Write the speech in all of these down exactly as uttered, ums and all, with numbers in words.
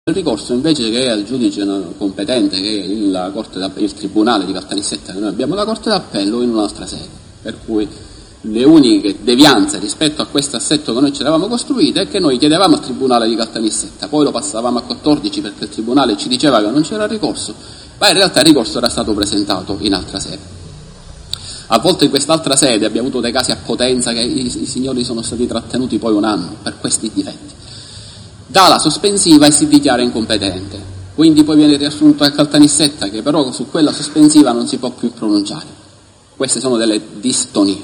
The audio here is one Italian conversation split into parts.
Il ricorso invece che al giudice competente, che è la Corte il Tribunale di Caltanissetta, che noi abbiamo la Corte d'Appello in un'altra sede, per cui le uniche devianze rispetto a questo assetto che noi ci eravamo costruite è che noi chiedevamo al Tribunale di Caltanissetta, poi lo passavamo a quattordici perché il Tribunale ci diceva che non c'era ricorso, ma in realtà il ricorso era stato presentato in altra sede. A volte in quest'altra sede abbiamo avuto dei casi a Potenza che i, i signori sono stati trattenuti poi un anno per questi difetti. Dà la sospensiva e si dichiara incompetente, quindi poi viene riassunto a Caltanissetta che però su quella sospensiva non si può più pronunciare. Queste sono delle distonie.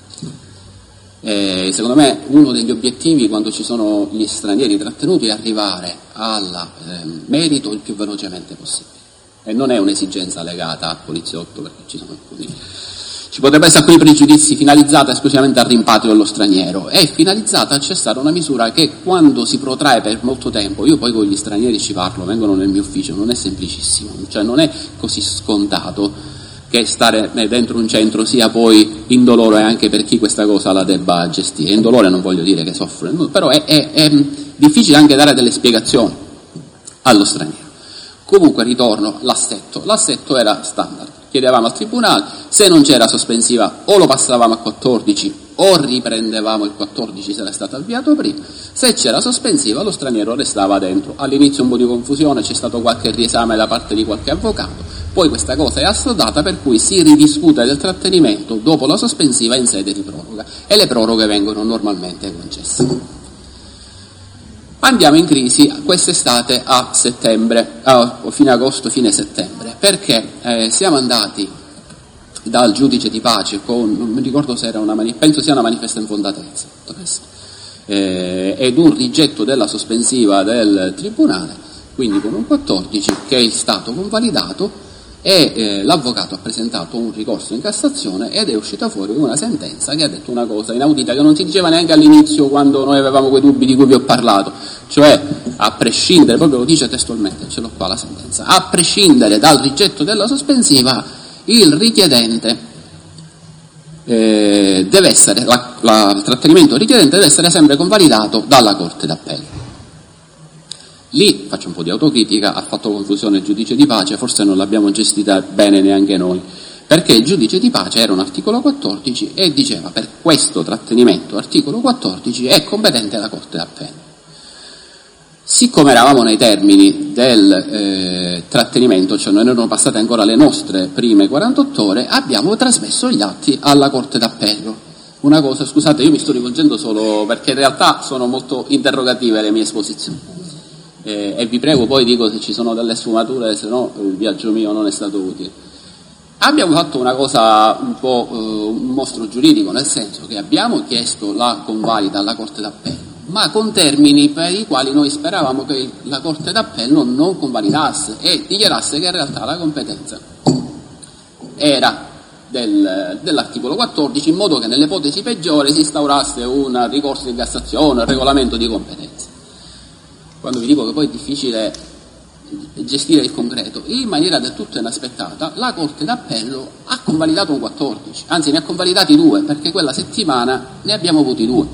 E secondo me uno degli obiettivi quando ci sono gli stranieri trattenuti è arrivare al eh, merito il più velocemente possibile, e non è un'esigenza legata al poliziotto, perché ci sono alcuni. Ci potrebbero essere alcuni pregiudizi finalizzati esclusivamente al rimpatrio dello straniero, è finalizzata a cessare una misura che quando si protrae per molto tempo, io poi con gli stranieri ci parlo, vengono nel mio ufficio, non è semplicissimo, cioè non è così scontato che stare dentro un centro sia poi indolore anche per chi questa cosa la debba gestire. Indolore non voglio dire che soffre, però è, è, è difficile anche dare delle spiegazioni allo straniero. Comunque ritorno all'assetto, l'assetto era standard. Chiedevamo al Tribunale, se non c'era sospensiva o lo passavamo a quattordici o riprendevamo il quattordici se era stato avviato prima, se c'era sospensiva lo straniero restava dentro. All'inizio un po' di confusione, c'è stato qualche riesame da parte di qualche avvocato, poi questa cosa è assodata per cui si ridiscute del trattenimento dopo la sospensiva in sede di proroga e le proroghe vengono normalmente concesse. Andiamo in crisi quest'estate a settembre, a fine agosto, fine settembre, perché eh, siamo andati dal giudice di pace con, non mi ricordo se era una, penso sia una manifesta infondatezza, eh, ed un rigetto della sospensiva del Tribunale, quindi con un quattordici che è stato convalidato e eh, l'avvocato ha presentato un ricorso in Cassazione ed è uscita fuori una sentenza che ha detto una cosa inaudita che non si diceva neanche all'inizio quando noi avevamo quei dubbi di cui vi ho parlato, cioè a prescindere, proprio lo dice testualmente, ce l'ho qua la sentenza, a prescindere dal rigetto della sospensiva il richiedente eh, deve essere, la, la, il trattenimento richiedente deve essere sempre convalidato dalla Corte d'Appello. Lì, faccio un po' di autocritica, ha fatto confusione il giudice di pace, forse non l'abbiamo gestita bene neanche noi, perché il giudice di pace era un articolo quattordici e diceva per questo trattenimento, articolo quattordici, è competente la Corte d'Appello. Siccome eravamo nei termini del eh, trattenimento, cioè non erano passate ancora le nostre prime quarantotto ore, abbiamo trasmesso gli atti alla Corte d'Appello. Una cosa, scusate, io mi sto rivolgendo solo perché in realtà sono molto interrogative le mie esposizioni. Eh, e vi prego poi dico se ci sono delle sfumature, se no il viaggio mio non è stato utile. Abbiamo fatto una cosa un po' eh, un mostro giuridico, nel senso che abbiamo chiesto la convalida alla Corte d'Appello, ma con termini per i quali noi speravamo che la Corte d'Appello non convalidasse e dichiarasse che in realtà la competenza era del, dell'articolo quattordici, in modo che nelle ipotesi peggiori si instaurasse un ricorso di Cassazione, un regolamento di competenza. Quando vi dico che poi è difficile gestire il concreto, in maniera del tutto inaspettata, la Corte d'Appello ha convalidato un quattordici, anzi ne ha convalidati due, perché quella settimana ne abbiamo avuti due.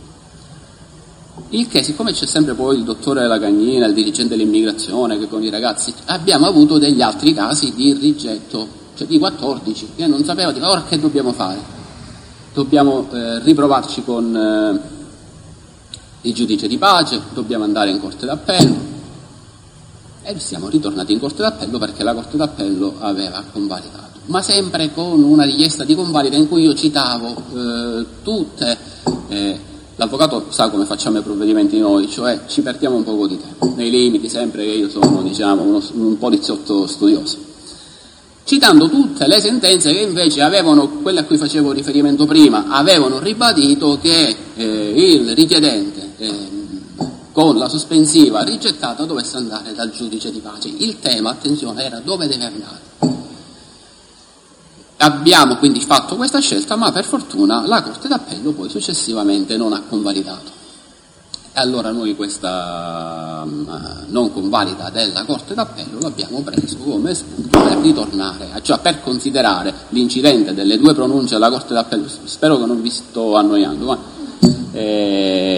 Il che, siccome c'è sempre poi il dottore Lagagnina, il dirigente dell'immigrazione, che con i ragazzi, abbiamo avuto degli altri casi di rigetto, cioè di quattordici, che non sapeva, di ora che dobbiamo fare? Dobbiamo eh, riprovarci con... Eh, il giudice di pace, dobbiamo andare in Corte d'Appello e siamo ritornati in Corte d'Appello perché la Corte d'Appello aveva convalidato, ma sempre con una richiesta di convalida in cui io citavo eh, tutte, eh, l'avvocato sa come facciamo i provvedimenti noi, cioè ci perdiamo un poco di tempo, nei limiti sempre che io sono diciamo uno, un poliziotto studioso, citando tutte le sentenze che invece avevano, quelle a cui facevo riferimento prima, avevano ribadito che eh, il richiedente eh, con la sospensiva rigettata dovesse andare dal giudice di pace. Il tema, attenzione, era dove deve andare. Abbiamo quindi fatto questa scelta, ma per fortuna la Corte d'Appello poi successivamente non ha convalidato. E allora noi questa um, non convalida della Corte d'Appello l'abbiamo preso come spunto per ritornare, cioè per considerare l'incidente delle due pronunce della Corte d'Appello, spero che non vi sto annoiando, ma eh,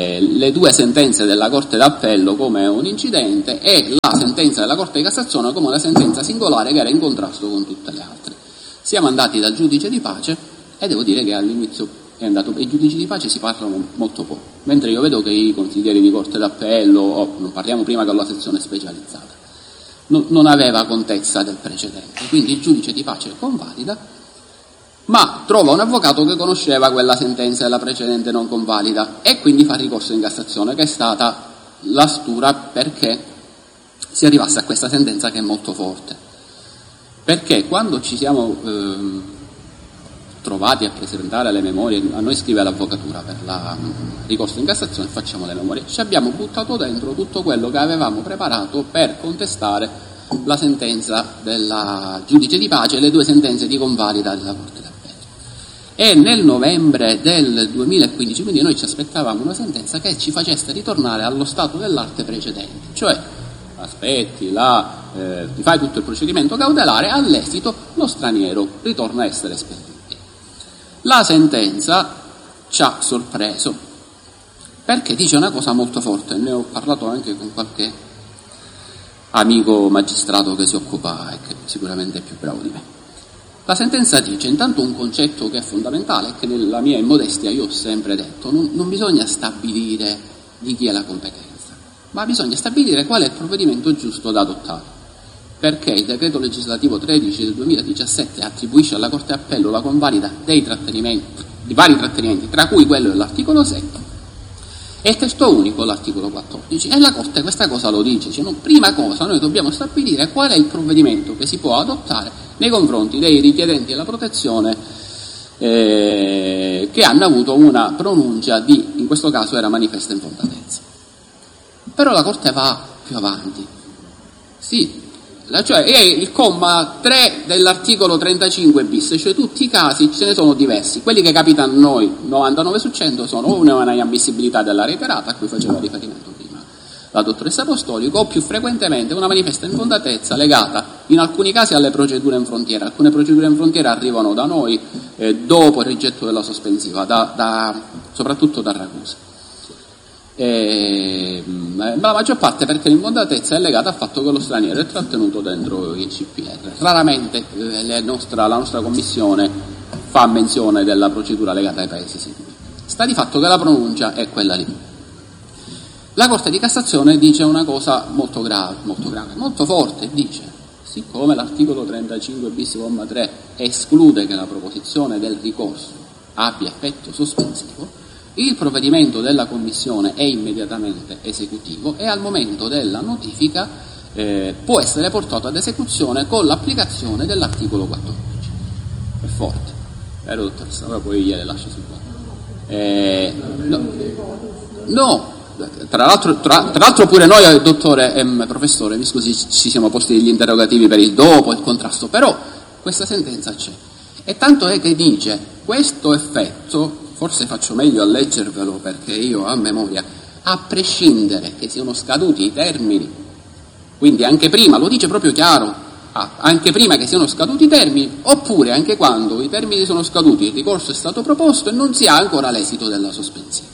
le due sentenze della Corte d'Appello come un incidente e la sentenza della Corte di Cassazione come una sentenza singolare che era in contrasto con tutte le altre. Siamo andati dal giudice di pace e devo dire che all'inizio è andato, i giudici di pace si parlano molto poco, mentre io vedo che i consiglieri di Corte d'Appello, o non parliamo prima con la sezione specializzata, non, non aveva contezza del precedente, quindi il giudice di pace convalida, ma trova un avvocato che conosceva quella sentenza della precedente non convalida e quindi fa ricorso in Cassazione, che è stata la stura perché si arrivasse a questa sentenza che è molto forte. Perché quando ci siamo ehm, trovati a presentare le memorie, a noi scrive l'avvocatura per il ricorso in Cassazione, facciamo le memorie, ci abbiamo buttato dentro tutto quello che avevamo preparato per contestare la sentenza del giudice di pace e le due sentenze di convalida della Corte d'Appello. E nel novembre del duemilaquindici, quindi noi ci aspettavamo una sentenza che ci facesse ritornare allo stato dell'arte precedente, cioè aspetti, la, eh, ti fai tutto il procedimento cautelare, all'esito lo straniero ritorna a essere espedito. La sentenza ci ha sorpreso perché dice una cosa molto forte, ne ho parlato anche con qualche amico magistrato che si occupa e che sicuramente è più bravo di me. La sentenza dice intanto un concetto che è fondamentale, che nella mia immodestia io ho sempre detto: non, non bisogna stabilire di chi è la competenza, ma bisogna stabilire qual è il provvedimento giusto da adottare, perché il decreto legislativo tredici del duemiladiciassette attribuisce alla Corte d'Appello la convalida dei trattenimenti, di vari trattenimenti, tra cui quello dell'articolo sette, e il testo unico l'articolo quattordici, e la Corte questa cosa lo dice, cioè, no, prima cosa noi dobbiamo stabilire qual è il provvedimento che si può adottare nei confronti dei richiedenti la protezione eh, che hanno avuto una pronuncia di, in questo caso era manifesta infondatezza. Però la Corte va più avanti, sì, cioè è il comma tre dell'articolo trentacinque bis, cioè tutti i casi, ce ne sono diversi, quelli che capitano a noi novantanove su cento sono o una inammissibilità della reiterata a cui faceva riferimento prima la dottoressa Apostolico, o più frequentemente una manifesta infondatezza legata in alcuni casi alle procedure in frontiera. Alcune procedure in frontiera arrivano da noi eh, dopo il rigetto della sospensiva, da, da, soprattutto da Ragusa. E, ma la maggior parte perché l'infondatezza è legata al fatto che lo straniero è trattenuto dentro il C P R. Raramente eh, le nostra, la nostra commissione fa menzione della procedura legata ai paesi sicuri. Sta di fatto che la pronuncia è quella lì. La Corte di Cassazione dice una cosa molto grave, molto grave, molto forte, dice: siccome l'articolo trentacinque bis comma tre esclude che la proposizione del ricorso abbia effetto sospensivo, il provvedimento della Commissione è immediatamente esecutivo e al momento della notifica eh, può essere portato ad esecuzione con l'applicazione dell'articolo quattordici. È forte, vero dottoressa? Ora poi gliele lascio sul quadro. Eh, no, no, tra l'altro, tra, tra l'altro pure noi, dottore, ehm, professore, mi scusi, ci siamo posti degli interrogativi per il dopo, il contrasto, però questa sentenza c'è. E tanto è che dice questo effetto, forse faccio meglio a leggervelo perché io a memoria, a prescindere che siano scaduti i termini, quindi anche prima, lo dice proprio chiaro, ah, anche prima che siano scaduti i termini, oppure anche quando i termini sono scaduti, il ricorso è stato proposto e non si ha ancora l'esito della sospensiva.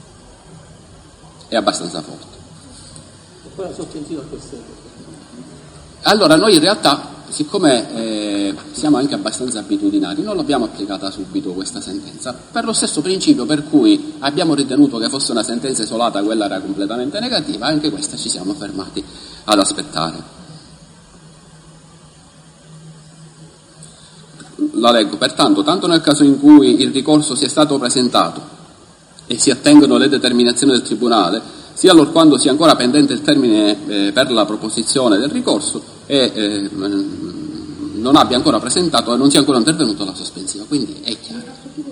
È abbastanza forte. E poi la sospensiva questa. Allora noi in realtà, siccome eh, siamo anche abbastanza abitudinari, non l'abbiamo applicata subito questa sentenza, per lo stesso principio per cui abbiamo ritenuto che fosse una sentenza isolata, quella era completamente negativa, anche questa ci siamo fermati ad aspettare. La leggo: pertanto, tanto nel caso in cui il ricorso sia stato presentato e si attengono le determinazioni del Tribunale, sia allorquando sia ancora pendente il termine eh, per la proposizione del ricorso e eh, non abbia ancora presentato e non sia ancora intervenuto la sospensiva, quindi è chiaro.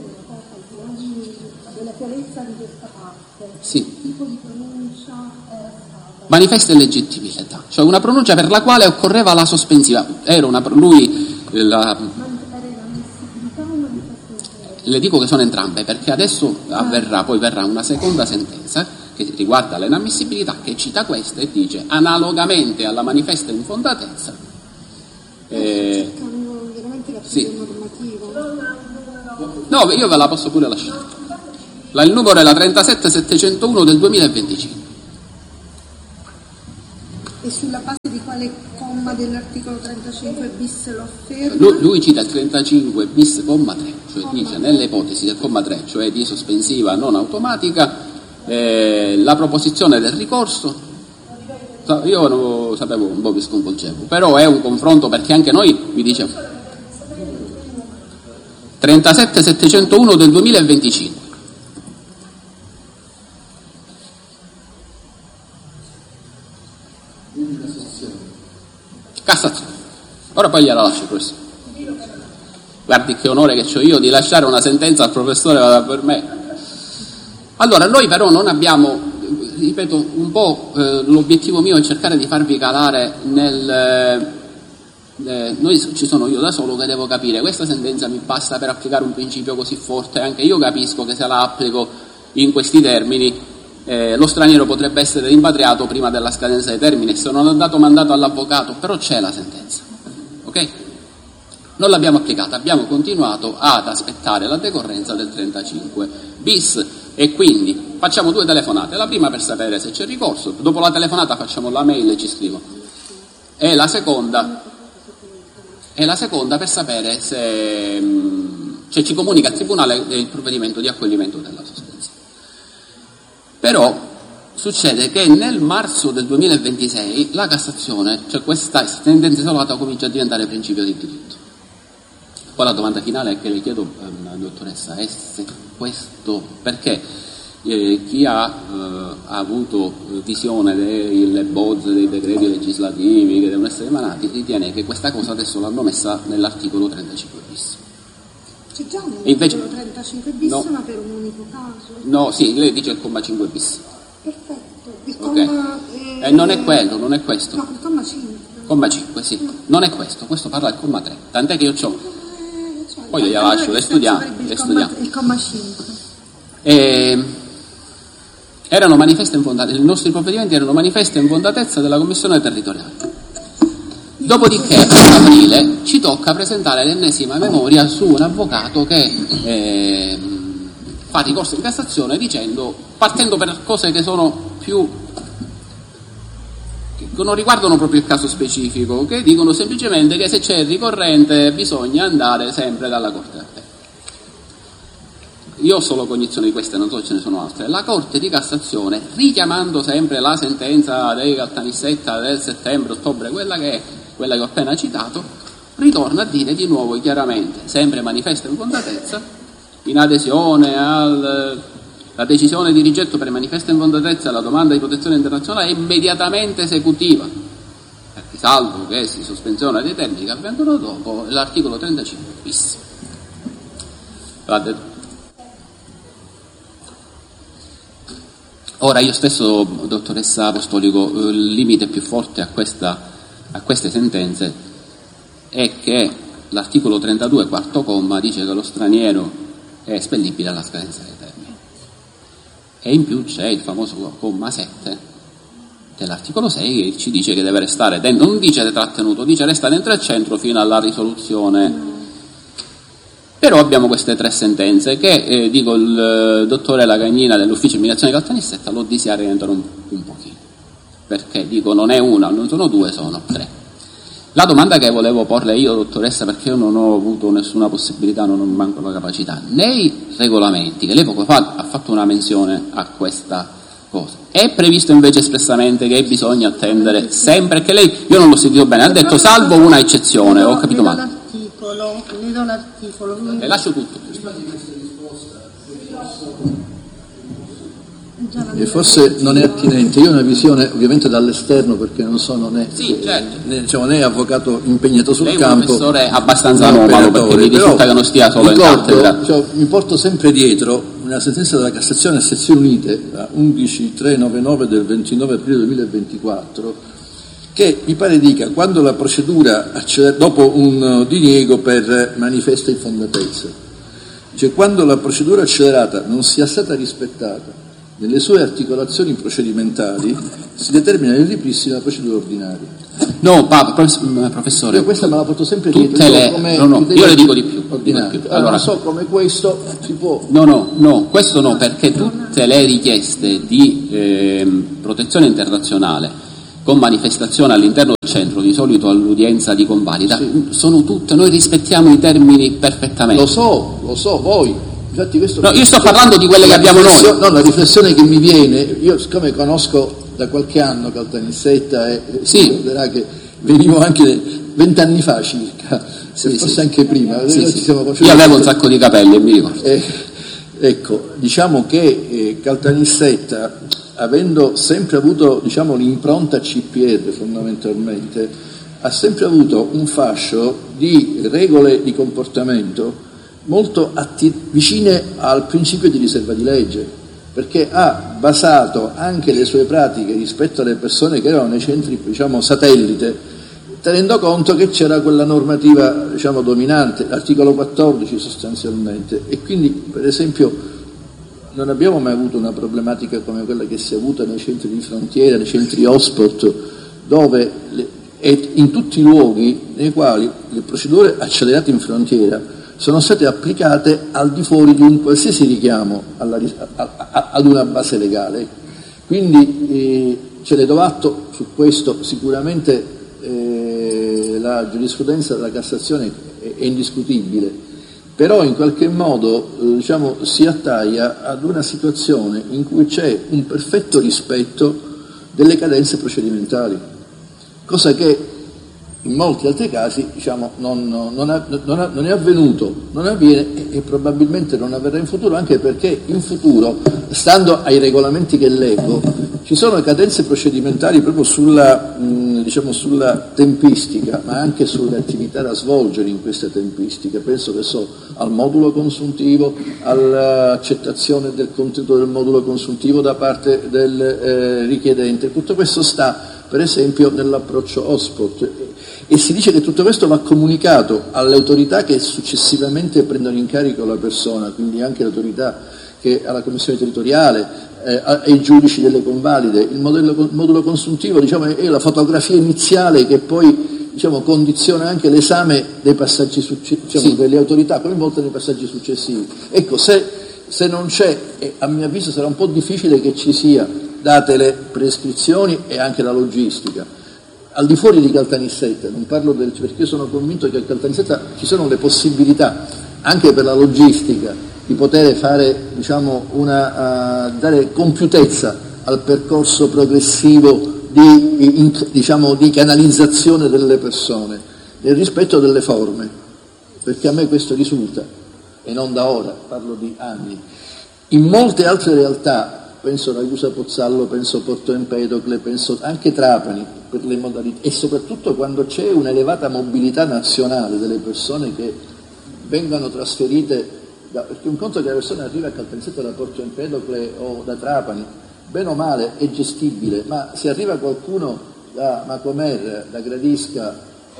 Della chiarezza di questa parte, sì. Che tipo di pronuncia era stata? Manifesta illegittimità, cioè una pronuncia per la quale occorreva la sospensiva. Era una, lui la, le dico che sono entrambe, perché adesso avverrà, poi verrà una seconda sentenza che riguarda l'inammissibilità, che cita questa e dice: analogamente alla manifesta infondatezza, eh, veramente la sì. normativa. No, io ve la posso pure lasciare. La, il numero è la trentasette settecentouno del duemilaventicinque. E sulla base di quale comma dell'articolo trentacinque bis lo afferma? Lui, lui cita il trentacinque bis comma tre, cioè comma dice tre. nelle ipotesi del comma tre, cioè di sospensiva non automatica, eh, la proposizione del ricorso. Io lo sapevo, un po' mi sconvolgevo, però è un confronto perché anche noi, mi dice trentasette settecentouno del duemilaventicinque. Cassazione. Ora poi gliela lascio, professore. Guardi che onore che ho io di lasciare una sentenza al professore vada per me. Allora, noi però non abbiamo, ripeto, un po' eh, l'obiettivo mio è cercare di farvi calare nel... Eh, noi ci sono io da solo che devo capire, questa sentenza mi basta per applicare un principio così forte, anche io capisco che se la applico in questi termini eh, lo straniero potrebbe essere rimpatriato prima della scadenza dei termini, se non ha dato mandato all'avvocato, però c'è la sentenza, ok? Non l'abbiamo applicata, abbiamo continuato ad aspettare la decorrenza del trentacinque bis e quindi facciamo due telefonate, la prima per sapere se c'è ricorso, dopo la telefonata facciamo la mail e ci scrivo, e la seconda e la seconda per sapere se cioè, ci comunica al Tribunale il provvedimento di accoglimento della sospensiva. Però succede che nel marzo del duemilaventisei la Cassazione, cioè questa sentenza isolata, comincia a diventare principio di diritto. Poi la domanda finale è che le chiedo, eh, dottoressa, è se questo, perché eh, chi ha, eh, ha avuto visione delle bozze dei decreti legislativi che devono essere emanati ritiene che questa cosa adesso l'hanno messa nell'articolo trentacinque bis. C'è già un invece, articolo trentacinque bis, no, ma per un unico caso? No, sì, lei dice il comma cinque bis. Perfetto. Il Okay. comma... E eh, non è quello, non è questo. No, il comma cinque. Comma cinque, sì. Non è questo, questo parla del comma tre. Tant'è che io c'ho... Eh, cioè, Poi gliela allora lascio, le che studiamo, sarebbe le il studiamo. comma, il comma cinque. E... erano manifeste in fondatezza, i nostri provvedimenti erano manifeste in fondatezza della Commissione territoriale. Dopodiché, a aprile, ci tocca presentare l'ennesima memoria su un avvocato che eh, fa ricorso in Cassazione dicendo, partendo per cose che sono più, che non riguardano proprio il caso specifico, che dicono semplicemente che se c'è il ricorrente bisogna andare sempre dalla Corte d'Appello. Io ho solo cognizione di queste, non so se ce ne sono altre. La Corte di Cassazione, richiamando sempre la sentenza dei Caltanissetta del settembre-ottobre, quella che è quella che ho appena citato, ritorna a dire di nuovo chiaramente, sempre manifesta in fondatezza, in adesione alla decisione di rigetto per manifesta in fondatezza alla domanda di protezione internazionale è immediatamente esecutiva, perché salvo che si sospensione dei termini che avvengono dopo, l'articolo trentacinque bis. Ora io stesso, dottoressa Apostolico, il limite più forte a, questa, a queste sentenze è che l'articolo trentadue, quarto comma, dice che lo straniero è espellibile alla scadenza dei termini. E in più c'è il famoso comma sette dell'articolo sei che ci dice che deve restare, dentro, non dice trattenuto, dice resta dentro il centro fino alla risoluzione. Però abbiamo queste tre sentenze che, eh, dico, il eh, dottore Lagagnina dell'ufficio di mediazione Caltanissetta lo disorientano un, un pochino, perché dico non è una, non sono due, sono tre. La domanda che volevo porle io, dottoressa, perché io non ho avuto nessuna possibilità, non ho manco la capacità, nei regolamenti, che lei poco fa ha fatto una menzione a questa cosa, è previsto invece espressamente che bisogna attendere sempre, che lei, io non l'ho sentito bene, ha detto salvo una eccezione, ho capito male. Ne do l'articolo. Le lascio tutto. E forse non è attinente. Io ho una visione ovviamente dall'esterno perché non sono né, sì, certo. né, diciamo, né avvocato impegnato sul Lei campo. Lei è un professore abbastanza anomalo perché mi risulta però, che non stia solo ricordo, in cattedra. Cioè, mi porto sempre dietro una sentenza della Cassazione a sezioni unite, la undici trecentonovantanove del ventinove aprile duemilaventiquattro, che mi pare dica quando la procedura acceler- dopo un diniego per manifesta infondatezza, cioè quando la procedura accelerata non sia stata rispettata nelle sue articolazioni procedimentali si determina il ripristino della procedura ordinaria. No, pa, professore, io questa me la porto sempre dietro. Le, come no, no, io le dico di più. Ordinario. Allora, allora, non so come questo si può. No, no, no, questo no, perché tutte le richieste di eh, protezione internazionale con manifestazione all'interno del centro, di solito all'udienza di convalida, sì, sono tutte, noi rispettiamo i termini perfettamente. Lo so, lo so, voi. Infatti questo no, io sto parlando di quelle che abbiamo noi. No, la riflessione che mi viene, io siccome conosco da qualche anno Caltanissetta e sì, si ricorderà che venivo anche vent'anni fa circa, sì, forse sì, anche prima. Sì, sì. Io avevo un sacco di capelli, mi ricordo. Eh, ecco, diciamo che eh, Caltanissetta, avendo sempre avuto, diciamo, l'impronta C P R fondamentalmente, ha sempre avuto un fascio di regole di comportamento molto atti- vicine al principio di riserva di legge, perché ha basato anche le sue pratiche rispetto alle persone che erano nei centri, diciamo, satellite, tenendo conto che c'era quella normativa, diciamo, dominante, l'articolo quattordici sostanzialmente, e quindi, per esempio, non abbiamo mai avuto una problematica come quella che si è avuta nei centri di frontiera, nei centri hotspot, dove le, e in tutti i luoghi nei quali le procedure accelerate in frontiera sono state applicate al di fuori di un qualsiasi richiamo alla, a, a, ad una base legale. Quindi eh, ce ne do atto su questo. Sicuramente eh, la giurisprudenza della Cassazione è, è indiscutibile, però in qualche modo eh, diciamo, si attaglia ad una situazione in cui c'è un perfetto rispetto delle cadenze procedimentali, cosa che in molti altri casi, diciamo, non, non, ha, non, ha, non è avvenuto, non avviene e, e probabilmente non avverrà in futuro, anche perché in futuro, stando ai regolamenti che leggo, ci sono cadenze procedimentali proprio sulla, mh, diciamo, sulla tempistica, ma anche sulle attività da svolgere in questa tempistica. Penso che so al modulo consuntivo, all'accettazione del contenuto del modulo consuntivo da parte del eh, richiedente. Tutto questo sta, per esempio, nell'approccio hotspot, e si dice che tutto questo va comunicato alle autorità che successivamente prendono in carico la persona, quindi anche l'autorità che alla commissione territoriale, eh, ai giudici delle convalide. Il modello, il modulo consuntivo, diciamo, è la fotografia iniziale che poi, diciamo, condiziona anche l'esame dei passaggi successivi, diciamo, sì, delle autorità coinvolte nei passaggi successivi. Ecco, se, se non c'è, e a mio avviso sarà un po' difficile che ci sia, date le prescrizioni e anche la logistica. Al di fuori di Caltanissetta, non parlo del, perché io sono convinto che a Caltanissetta ci sono le possibilità anche per la logistica di poter fare, diciamo, una, uh, dare compiutezza al percorso progressivo di, in, diciamo, di canalizzazione delle persone nel rispetto delle forme, perché a me questo risulta, e non da ora, parlo di anni. In molte altre realtà, penso a Ragusa Pozzallo, penso a Porto Empedocle, penso anche Trapani, per le modalità, e soprattutto quando c'è un'elevata mobilità nazionale delle persone che vengono trasferite, da, perché un conto che la persona arriva a Caltanissetta da Porto Empedocle o da Trapani, bene o male è gestibile, ma se arriva qualcuno da Macomer, da Gradisca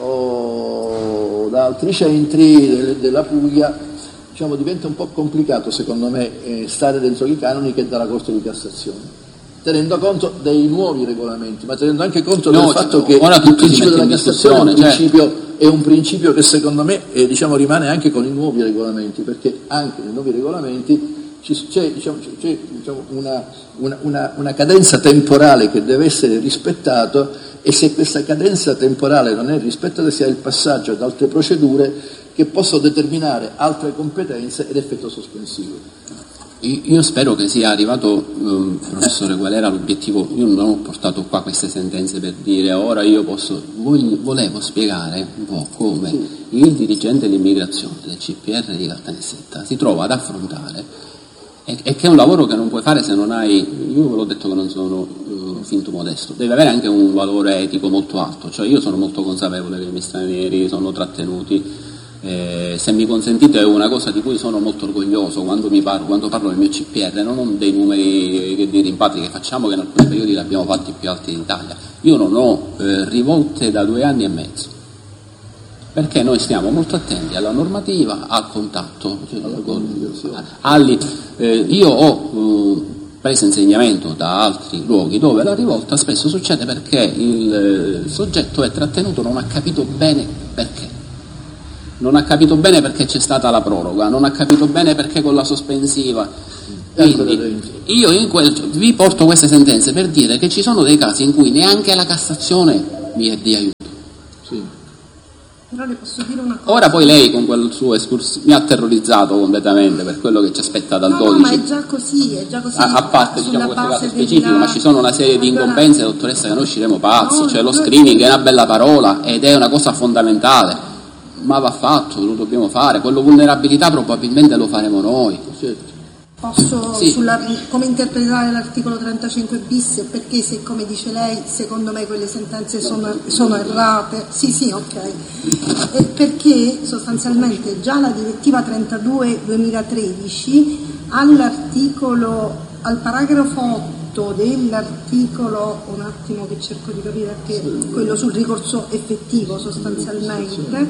o da altri centri della Puglia, diciamo, diventa un po' complicato, secondo me, eh, stare dentro i canoni che dà la Corte di Cassazione, tenendo conto dei nuovi regolamenti, ma tenendo anche conto no, del fatto che il principio della Cassazione è un principio, cioè. è un principio che secondo me eh, diciamo, rimane anche con i nuovi regolamenti, perché anche nei nuovi regolamenti c'è, diciamo, c'è diciamo, una, una, una, una cadenza temporale che deve essere rispettata, e se questa cadenza temporale non è rispettata si ha il passaggio ad altre procedure che possono determinare altre competenze ed effetto sospensivo. Io spero che sia arrivato, um, professore, qual era l'obiettivo. Io non ho portato qua queste sentenze per dire ora io posso, volevo spiegare un po' come sì. il dirigente dell'immigrazione del C P R di Caltanissetta si trova ad affrontare, e, e che è un lavoro che non puoi fare se non hai, io ve l'ho detto che non sono uh, finto modesto, deve avere anche un valore etico molto alto, cioè io sono molto consapevole che i miei stranieri sono trattenuti. Eh, se mi consentite, è una cosa di cui sono molto orgoglioso quando, mi parlo, quando parlo del mio C P R, non ho dei numeri di rimpatri che facciamo, che in alcuni periodi li abbiamo fatti più alti d'Italia. Io non ho eh, rivolte da due anni e mezzo, perché noi stiamo molto attenti alla normativa, al contatto, cioè, con, alli, eh, io ho preso insegnamento da altri luoghi dove la rivolta spesso succede perché il, il soggetto è trattenuto, non ha capito bene perché. Non ha capito bene perché c'è stata la proroga, non ha capito bene perché con la sospensiva. Quindi io in quel, vi porto queste sentenze per dire che ci sono dei casi in cui neanche la Cassazione mi è di aiuto. Sì. Però le posso dire una cosa. Ora poi lei con quel suo escurso mi ha terrorizzato completamente per quello che ci aspetta dal no, dodici. No, ma è già così, è già così. A, a parte diciamo questo caso specifico, della... ma ci sono una serie di incombenze, dottoressa, che noi usciremo pazzi, no, cioè lo screening è una bella parola ed è una cosa fondamentale, ma va fatto, lo dobbiamo fare, quello vulnerabilità probabilmente lo faremo noi. Certo. Posso, sì. Sulla, come interpretare l'articolo trentacinque bis, perché se come dice lei, secondo me quelle sentenze sono, sono errate, sì sì ok, e perché sostanzialmente già la direttiva trentadue duemilatredici all'articolo, al paragrafo otto dell'articolo, un attimo che cerco di capire perché, quello sul ricorso effettivo sostanzialmente,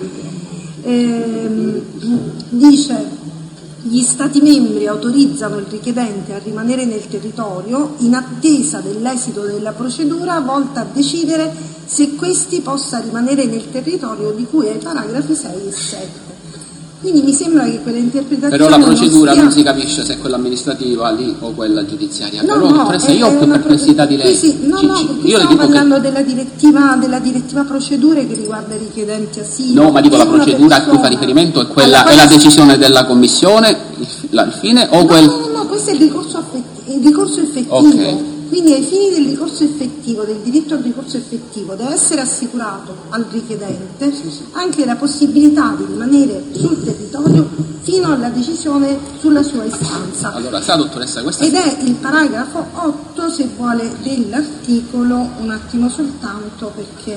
ehm, dice: gli Stati membri autorizzano il richiedente a rimanere nel territorio in attesa dell'esito della procedura volta a decidere se questi possa rimanere nel territorio di cui ai paragrafi sei e sette. Quindi mi sembra che quella interpretazione però la procedura non, sia... non si capisce se è quella amministrativa lì o quella giudiziaria. No, però no, dottoressa, io ho più perplessità di lei. Sì, sì, no, ci, no, ci, perché io stiamo parlando che... della direttiva della direttiva procedure che riguarda i richiedenti asilo. No, ma dico la procedura a cui fa riferimento è quella è la decisione della commissione, il, la, il fine o no, quel... no, no, no, questo è il ricorso, affetti- il ricorso effettivo. Okay. Quindi ai fini del ricorso effettivo, del diritto al ricorso effettivo, deve essere assicurato al richiedente anche la possibilità di rimanere sul territorio fino alla decisione sulla sua istanza. Allora, sa dottoressa, questa Ed è il paragrafo otto, se vuole, dell'articolo, un attimo soltanto perché,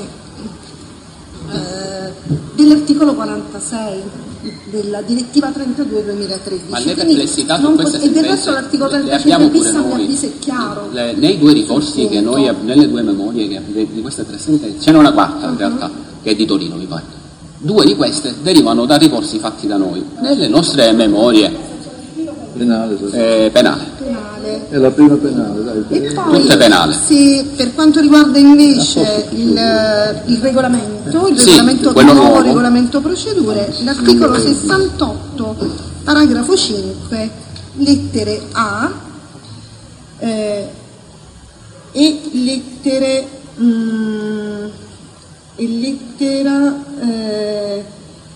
eh, dell'articolo quarantasei della direttiva trentadue duemilatredici. Ma le perplessità su queste sentenze, e del resto l'articolo trentacinque bis a mio avviso è chiaro. Le, nei due ricorsi che noi, nelle due memorie che, di queste tre sentenze, ce n'è una quarta in realtà, che è di Torino mi pare. Due di queste derivano da ricorsi fatti da noi. Nelle nostre memorie penale, eh, penale. penale. È la prima penale, dai. E poi, tutte penali. Se per quanto riguarda invece il, il regolamento, il sì, regolamento il nuovo, nuovo regolamento procedure, l'articolo sessantotto, paragrafo cinque, lettere A eh, e lettere mm, e lettera eh,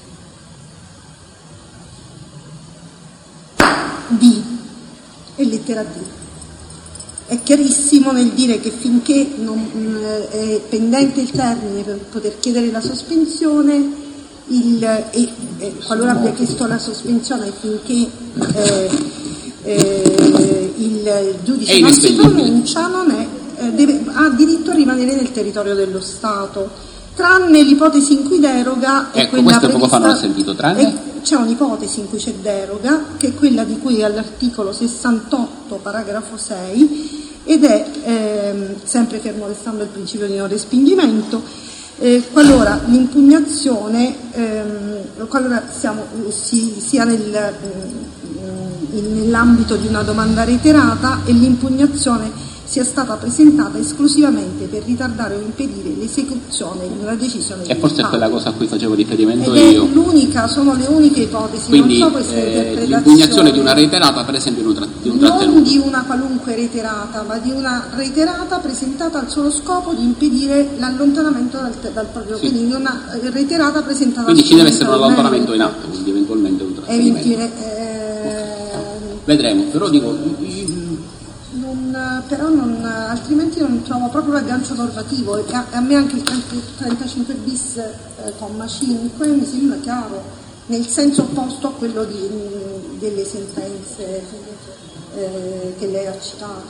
D e lettera D. È chiarissimo nel dire che finché non è pendente il termine per poter chiedere la sospensione, il, e, e qualora abbia chiesto la sospensione finché eh, eh, il giudice non si pronuncia, non è, eh, deve, ha diritto a rimanere nel territorio dello Stato, tranne l'ipotesi in cui deroga è ecco, quella questo prevista, poco fa non ho sentito, tranne? È, c'è un'ipotesi in cui c'è deroga, che è quella di cui all'articolo sessantotto, paragrafo sei, ed è ehm, sempre fermo restando il principio di non respingimento, eh, qualora l'impugnazione, ehm, qualora siamo, si, sia nel, in, nell'ambito di una domanda reiterata e l'impugnazione sia stata presentata esclusivamente per ritardare o impedire l'esecuzione di una decisione e forse è quella cosa a cui facevo riferimento ed io. È l'unica, sono le uniche ipotesi, quindi non so queste eh, interpretazioni. l'impugnazione di una reiterata, per esempio, di un, tra- di un trattenuto. Non di una qualunque reiterata, ma di una reiterata presentata al solo scopo di impedire l'allontanamento dal, dal proprio, sì. Quindi una reiterata presentata quindi ci deve essere un allontanamento in atto, quindi eventualmente un trattenimento. Eh, Vedremo, però dico... Non, però non, altrimenti non trovo proprio l'aggancio normativo e a, a me anche il trentacinque bis eh, comma cinque mi sembra chiaro, nel senso opposto a quello di, delle sentenze eh, che lei ha citato.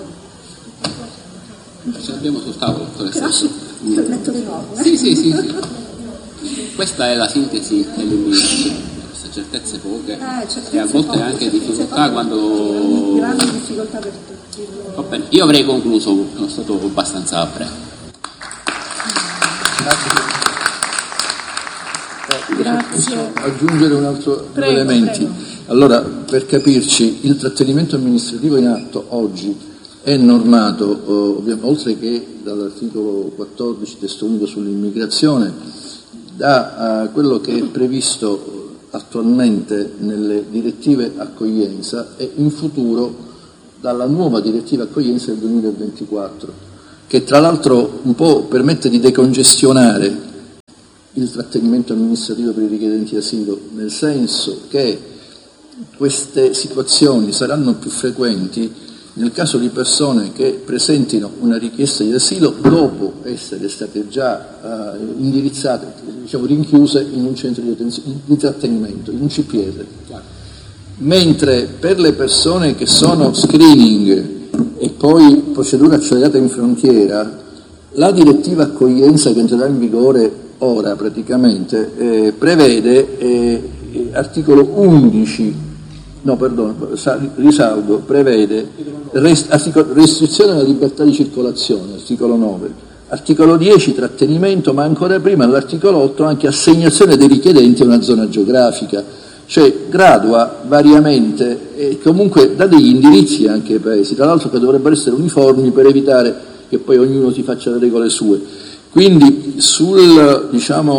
Ce l'abbiamo sul tavolo, dottoressa. Lo metto di nuovo. Eh? Sì, sì, sì, sì. Questa è la sintesi dell'illuminazione. Certezze poche eh, certezze e a volte poche, anche difficoltà quando grandi difficoltà per tutti. Va bene. Io avrei concluso, sono stato abbastanza breve. Grazie. Aggiungere un altro prego, elementi. Prego. Allora, per capirci, il trattenimento amministrativo in atto oggi è normato, eh, oltre che dall'articolo quattordici testo unico sull'immigrazione, da eh, quello che è previsto attualmente nelle direttive accoglienza e in futuro dalla nuova direttiva accoglienza del duemilaventiquattro, che tra l'altro un po' permette di decongestionare il trattenimento amministrativo per i richiedenti asilo, nel senso che queste situazioni saranno più frequenti nel caso di persone che presentino una richiesta di asilo dopo essere state già uh, indirizzate, diciamo rinchiuse in un centro di, di trattenimento, in un C P R. Mentre per le persone che sono screening e poi procedura accelerata in frontiera, la direttiva accoglienza che entrerà in vigore ora praticamente eh, prevede eh, articolo undici, no perdono, risalgo, prevede rest, articolo, restrizione alla libertà di circolazione, articolo nove, articolo dieci trattenimento, ma ancora prima all'articolo otto anche assegnazione dei richiedenti a una zona geografica, cioè gradua variamente e comunque dà degli indirizzi anche ai paesi, tra l'altro che dovrebbero essere uniformi per evitare che poi ognuno si faccia le regole sue. Quindi sul diciamo,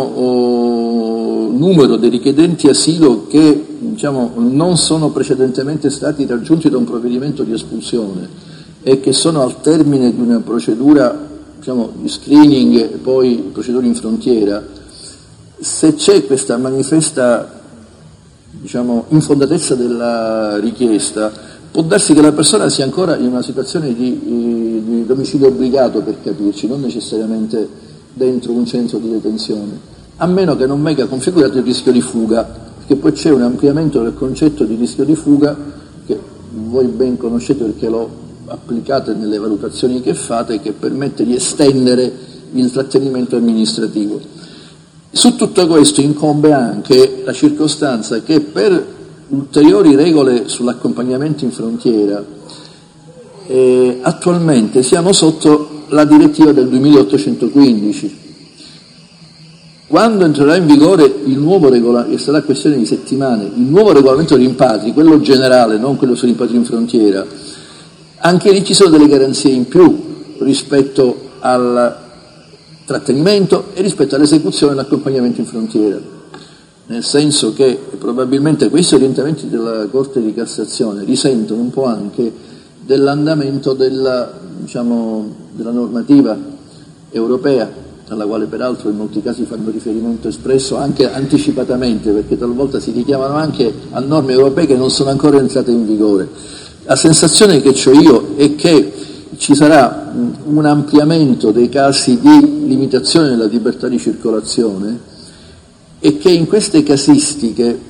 oh, numero dei richiedenti asilo che diciamo, non sono precedentemente stati raggiunti da un provvedimento di espulsione e che sono al termine di una procedura diciamo, di screening e poi procedura in frontiera, se c'è questa manifesta diciamo, infondatezza della richiesta, può darsi che la persona sia ancora in una situazione di, di domicilio obbligato, per capirci, non necessariamente dentro un centro di detenzione, a meno che non venga configurato il rischio di fuga, perché poi c'è un ampliamento del concetto di rischio di fuga che voi ben conoscete perché lo applicate nelle valutazioni che fate, che permette di estendere il trattenimento amministrativo. Su tutto questo incombe anche la circostanza che per ulteriori regole sull'accompagnamento in frontiera eh, attualmente siamo sotto la direttiva del duemilaottocentoquindici. Quando entrerà in vigore il nuovo regolamento, e sarà questione di settimane, il nuovo regolamento dei rimpatri, quello generale, non quello sui rimpatri in frontiera, anche lì ci sono delle garanzie in più rispetto al trattenimento e rispetto all'esecuzione dell'accompagnamento in frontiera, nel senso che probabilmente questi orientamenti della Corte di Cassazione risentono un po' anche dell'andamento della, diciamo, della normativa europea, alla quale peraltro in molti casi fanno riferimento espresso anche anticipatamente, perché talvolta si richiamano anche a norme europee che non sono ancora entrate in vigore. La sensazione che ho io è che ci sarà un ampliamento dei casi di limitazione della libertà di circolazione e che in queste casistiche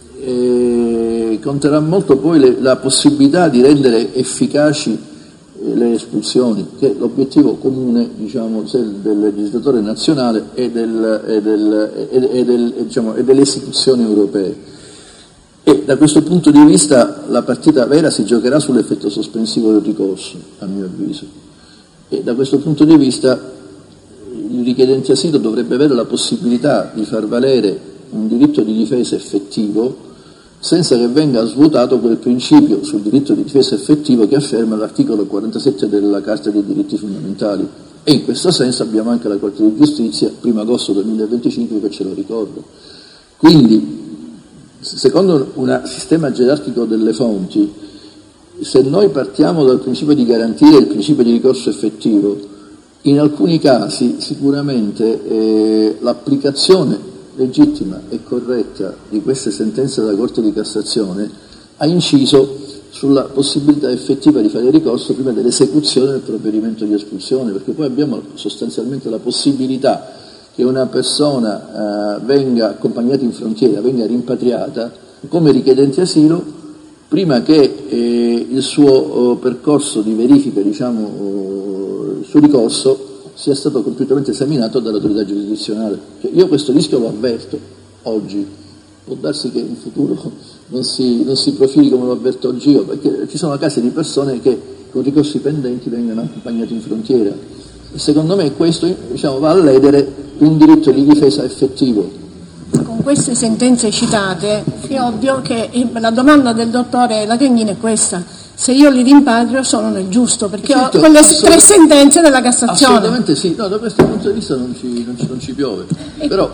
eh, conterà molto poi le, la possibilità di rendere efficaci eh, le espulsioni, che è l'obiettivo comune diciamo, del legislatore nazionale e, del, e, del, e, e, del, e, diciamo, e delle istituzioni europee. E da questo punto di vista la partita vera si giocherà sull'effetto sospensivo del ricorso, a mio avviso. E da questo punto di vista il richiedente asilo dovrebbe avere la possibilità di far valere un diritto di difesa effettivo senza che venga svuotato quel principio sul diritto di difesa effettivo che afferma l'articolo quarantasette della Carta dei diritti fondamentali. E in questo senso abbiamo anche la Corte di Giustizia, primo agosto duemilaventicinque, che ce lo ricorda. Quindi, secondo un sistema gerarchico delle fonti, se noi partiamo dal principio di garantire il principio di ricorso effettivo, in alcuni casi sicuramente eh, l'applicazione legittima e corretta di queste sentenze della Corte di Cassazione ha inciso sulla possibilità effettiva di fare ricorso prima dell'esecuzione del provvedimento di espulsione, perché poi abbiamo sostanzialmente la possibilità che una persona eh, venga accompagnata in frontiera, venga rimpatriata come richiedente asilo prima che eh, il suo oh, percorso di verifica, diciamo, oh, il suo ricorso sia stato completamente esaminato dall'autorità giurisdizionale. Cioè, io questo rischio lo avverto oggi, può darsi che in futuro non si, non si profili come lo avverto oggi io, perché ci sono casi di persone che con ricorsi pendenti vengono accompagnati in frontiera. E secondo me questo diciamo, va a ledere un diritto di difesa effettivo. Con queste sentenze citate è ovvio che la domanda del dottore Lacagnini è questa: se io li rimpatrio sono nel giusto, perché Certo, ho quelle assolut- tre sentenze della Cassazione. Assolutamente sì, no, da questo punto di vista non ci, non ci, non ci piove. Però,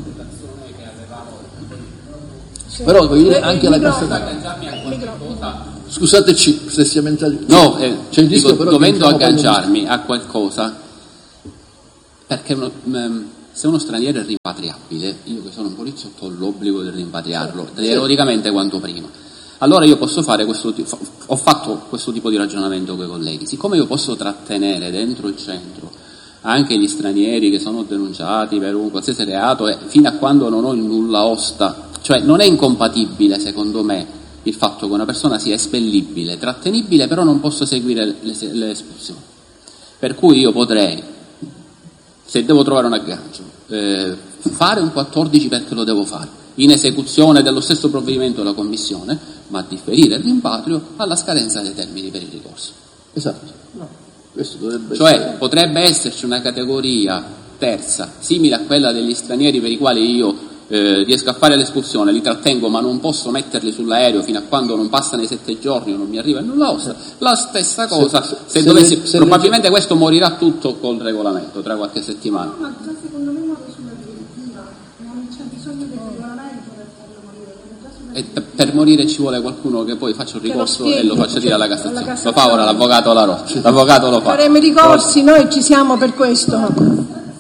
però voglio dire, anche la Cassazione. Scusateci se siamo entrati. No, eh, c'è il rischio dico, però dovendo che agganciarmi a qualcosa, perché uno, mh, se uno straniero è rimpatriabile, io che sono un poliziotto ho l'obbligo di rimpatriarlo, teoricamente quanto prima. Allora io posso fare questo, ho fatto questo tipo di ragionamento con i colleghi, siccome io posso trattenere dentro il centro anche gli stranieri che sono denunciati per un qualsiasi reato e fino a quando non ho il nulla osta, cioè non è incompatibile secondo me il fatto che una persona sia espellibile, trattenibile, però non posso seguire le, le espulsioni. Per cui io potrei, se devo trovare un aggancio, eh, fare un quattordici perché lo devo fare, in esecuzione dello stesso provvedimento della Commissione, ma differire il rimpatrio alla scadenza dei termini per il ricorso. Esatto. No. Questo dovrebbe Cioè essere... potrebbe esserci una categoria terza, simile a quella degli stranieri per i quali io eh, riesco a fare l'espulsione, li trattengo ma non posso metterli sull'aereo fino a quando non passano i sette giorni o non mi arriva il nulla osta. La stessa cosa, se, se, se dovessi, le, se probabilmente le... questo morirà tutto col regolamento tra qualche settimana. No, ma già secondo me muore sulla direttiva, non c'è bisogno del regolamento per farlo morire. Già sulla e per morire ci vuole qualcuno che poi faccia un ricorso spieghi, e lo faccia dire alla cioè, Cassazione. alla Lo fa ora l'avvocato La Roccia, l'avvocato lo fa. Faremo i ricorsi, noi ci siamo per questo.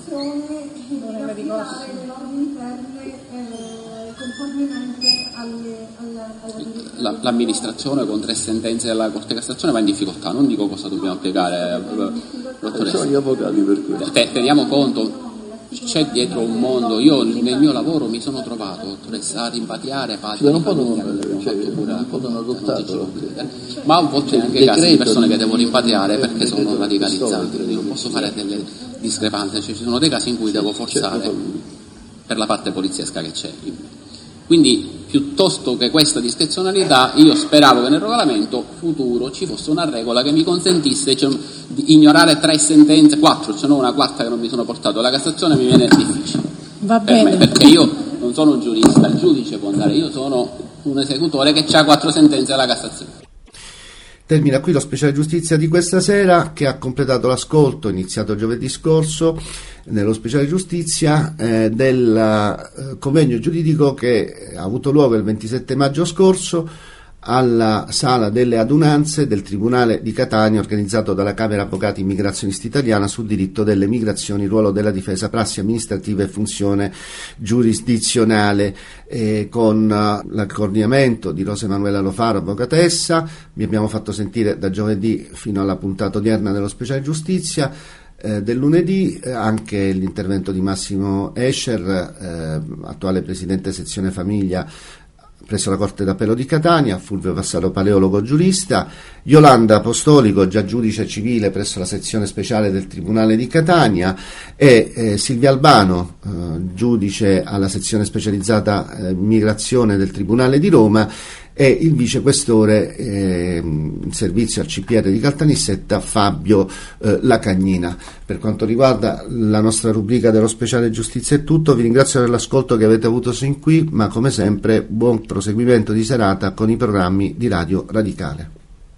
L'amministrazione con tre sentenze della Corte di Cassazione va in difficoltà, non dico cosa dobbiamo applicare, dottoressa. Sono gli avvocati per questo. Teniamo conto, c'è dietro un mondo, io nel mio lavoro mi sono trovato, dottoressa, a rimpatriare padri, non possono, cioè, non possono adottato, ma a volte anche casi di persone che devo rimpatriare perché sono radicalizzate, non posso fare delle discrepanze, cioè ci sono dei casi in cui devo forzare per la parte poliziesca che c'è. Quindi piuttosto che questa discrezionalità io speravo che nel regolamento futuro ci fosse una regola che mi consentisse, cioè, di ignorare tre sentenze, quattro, se no una quarta che non mi sono portato alla Cassazione mi viene difficile. Va per bene. me, perché io non sono un giurista, il giudice può andare, io sono un esecutore che ha quattro sentenze alla Cassazione. Termina qui lo speciale giustizia di questa sera, che ha completato l'ascolto iniziato giovedì scorso nello speciale giustizia eh, del eh, convegno giuridico che ha avuto luogo il ventisette maggio scorso alla sala delle adunanze del Tribunale di Catania, organizzato dalla Camera Avvocati Immigrazionisti Italiana sul diritto delle migrazioni, ruolo della difesa, prassi amministrativa e funzione giurisdizionale, eh, con uh, l'accompagnamento di Rosa Emanuela Lofaro, avvocatessa. Vi abbiamo fatto sentire da giovedì fino alla puntata odierna dello speciale giustizia. Eh, del lunedì eh, anche l'intervento di Massimo Escher, eh, attuale presidente sezione famiglia presso la Corte d'Appello di Catania, Fulvio Vassaro, paleologo giurista, Yolanda Apostolico, già giudice civile presso la sezione speciale del Tribunale di Catania, e eh, Silvia Albano, eh, giudice alla sezione specializzata eh, immigrazione del Tribunale di Roma, e il vicequestore eh, in servizio al C P R di Caltanissetta, Fabio eh, Lacagnina. Per quanto riguarda la nostra rubrica dello speciale giustizia è tutto, vi ringrazio per l'ascolto che avete avuto sin qui, ma come sempre buon proseguimento di serata con i programmi di Radio Radicale.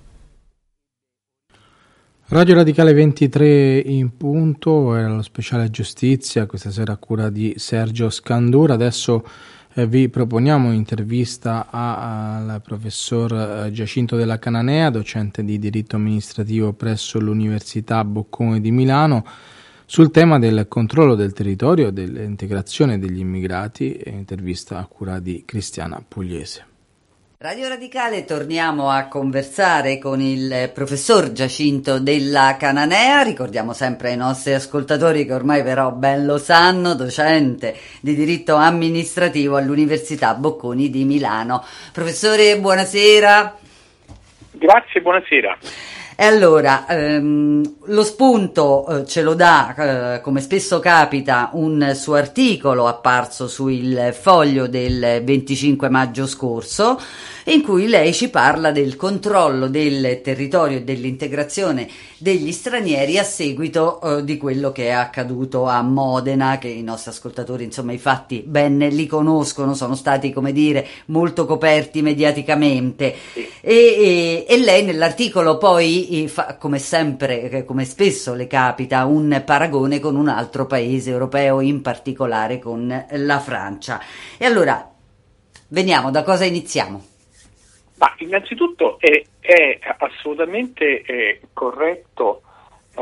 Radio Radicale ventitré in punto, era lo speciale giustizia, questa sera a cura di Sergio Scandura. Adesso eh, vi proponiamo un'intervista al professor eh, Giacinto Della Cananea, docente di diritto amministrativo presso l'Università Bocconi di Milano, sul tema del controllo del territorio e dell'integrazione degli immigrati, intervista a cura di Cristiana Pugliese. Radio Radicale, torniamo a conversare con il professor Giacinto Della Cananea. Ricordiamo sempre ai nostri ascoltatori che ormai però ben lo sanno, docente di diritto amministrativo all'Università Bocconi di Milano. Professore, buonasera. Grazie, buonasera. E allora, ehm, lo spunto eh, ce lo dà, eh, come spesso capita, un suo articolo apparso sul Foglio del venticinque maggio scorso, in cui lei ci parla del controllo del territorio e dell'integrazione degli stranieri a seguito eh, di quello che è accaduto a Modena, che i nostri ascoltatori, insomma, i fatti ben li conoscono, sono stati, come dire, molto coperti mediaticamente. E, e, e lei nell'articolo poi fa, come sempre, come spesso le capita, un paragone con un altro paese europeo, in particolare con la Francia. E allora veniamo, da cosa iniziamo? Ma innanzitutto è, è assolutamente eh, corretto eh,